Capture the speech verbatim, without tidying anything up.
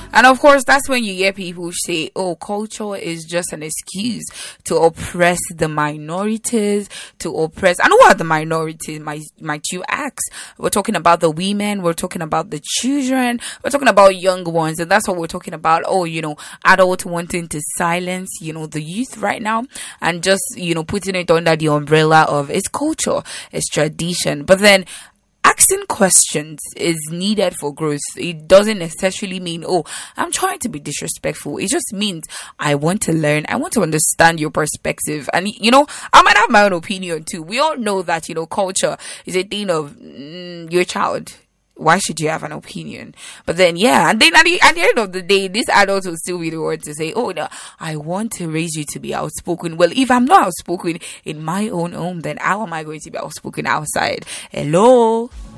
And of course, that's when you hear people say, oh, culture is just an excuse to oppress the minorities, to oppress. And who are the minorities, might, might you ask? We're talking about the women, we're talking about the children, we're talking about young ones. And that's what we're talking about. Oh, you know, adults wanting to silence, you know, the youth right now and just, you know, putting it under the umbrella of it's culture, it's tradition. But then, asking questions is needed for growth. It doesn't necessarily mean, oh, I'm trying to be disrespectful. It just means I want to learn. I want to understand your perspective. And, you know, I might have my own opinion too. We all know that, you know, culture is a thing of mm, your child. Why should you have an opinion? But then, yeah, and then at the, at the end of the day, this adult will still be the one to say, oh, no, I want to raise you to be outspoken. Well, if I'm not outspoken in my own home, then how am I going to be outspoken outside? Hello?